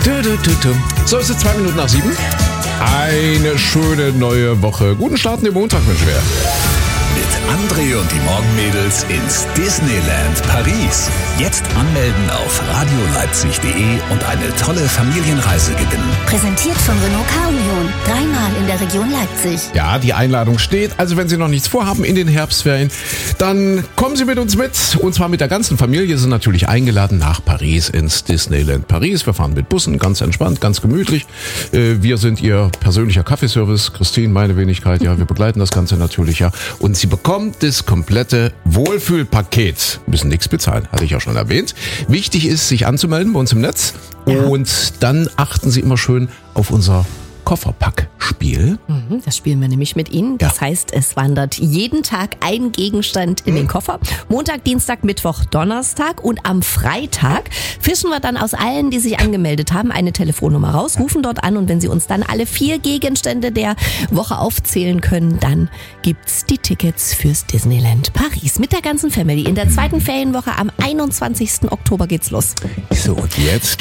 So, es ist 2 Minuten nach 7. Eine schöne neue Woche. Guten Start in den Montag wünschen wir. Mit André und die Morgenmädels ins Disneyland Paris. Jetzt anmelden auf radioleipzig.de und eine tolle Familienreise gewinnen. Präsentiert von Renault K-Union. 3-mal in der Region Leipzig. Ja, die Einladung steht. Also wenn Sie noch nichts vorhaben in den Herbstferien, dann kommen Sie mit uns mit. Und zwar mit der ganzen Familie. Sie sind natürlich eingeladen nach Paris ins Disneyland Paris. Wir fahren mit Bussen, ganz entspannt, ganz gemütlich. Wir sind Ihr persönlicher Kaffeeservice. Christine, meine Wenigkeit. Ja, wir begleiten das Ganze natürlich. Ja. Und Sie bekommen das komplette Wohlfühlpaket. Müssen nichts bezahlen, hatte ich ja schon erwähnt. Wichtig ist, sich anzumelden bei uns im Netz. Ja. Und dann achten Sie immer schön auf unser Kofferpackspiel. Das spielen wir nämlich mit Ihnen. Das heißt, es wandert jeden Tag ein Gegenstand in den Koffer. Montag, Dienstag, Mittwoch, Donnerstag und am Freitag fischen wir dann aus allen, die sich angemeldet haben, eine Telefonnummer raus, rufen dort an und wenn Sie uns dann alle 4 Gegenstände der Woche aufzählen können, dann gibt's die Tickets fürs Disneyland Paris mit der ganzen Family. In der zweiten Ferienwoche am 21. Oktober geht's los. So, und jetzt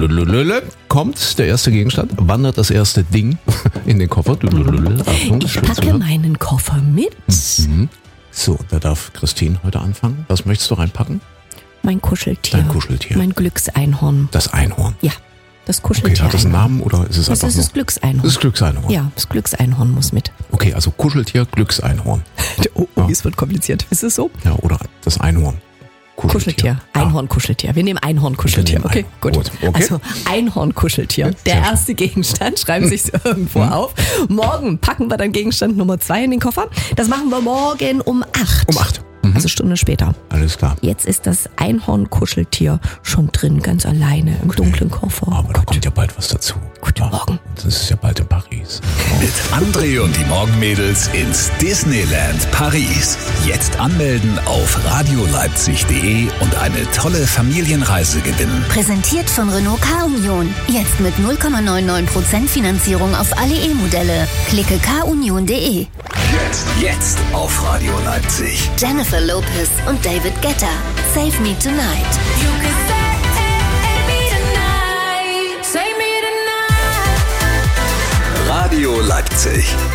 kommt der erste Gegenstand, wandert das erste Ding in den Koffer. Achtung, ich packe meinen Koffer mit. So, da darf Christine heute anfangen. Was möchtest du reinpacken? Mein Kuscheltier. Dein Kuscheltier. Mein Glückseinhorn. Das Einhorn. Ja, das Kuscheltier. Okay, hat das einen Namen oder ist es einfach Das ist das Glückseinhorn. Das ist Glückseinhorn. Ja, das Glückseinhorn muss mit. Okay, also Kuscheltier, Glückseinhorn. Oh, es wird kompliziert. Ist es so? Ja, oder das Einhorn. Kuscheltier. Einhorn-Kuscheltier. Wir nehmen Einhorn-Kuscheltier. Okay, gut. Okay. Also Einhorn-Kuscheltier. Der erste Gegenstand. Schreiben Sie es irgendwo auf. Morgen packen wir dann Gegenstand Nummer 2 in den Koffer. Das machen wir morgen um 8. Um 8. Also Stunde später. Alles klar. Jetzt ist das Einhorn-Kuscheltier schon drin, ganz alleine im dunklen Koffer. Aber da kommt ja bald was dazu. Guten Morgen. Das ist ja bald in Paris. Mit André und die Morgenmädels ins Disneyland Paris. Jetzt anmelden auf radioleipzig.de und eine tolle Familienreise gewinnen. Präsentiert von Renault K-Union. Jetzt mit 0,99% Finanzierung auf alle E-Modelle. Klicke kunion.de. Jetzt auf Radio Leipzig. Jennifer Lopez und David Guetta. Save Me Tonight. Radio Leipzig.